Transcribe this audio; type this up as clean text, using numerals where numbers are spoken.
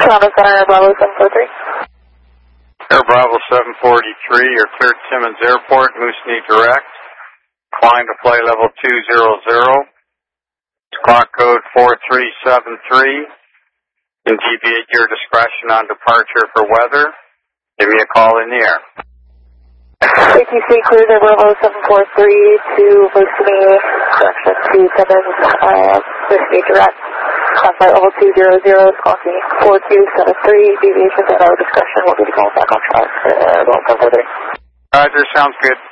Toronto Center, Air Bravo 743. Air Bravo 743, you're cleared Timmins Airport, Moosonee Direct. Climb to flight level 200. Squawk code 4373. And deviate your discretion on departure for weather. Give me a call in the air. ATC cleared Air Bravo 743 to Moosonee, correction, to Timmins, Moosonee Direct. Climb flight level 200, squawking 4273. Deviation at our discretion. We'll be calling back on track. 743. Roger, sounds good.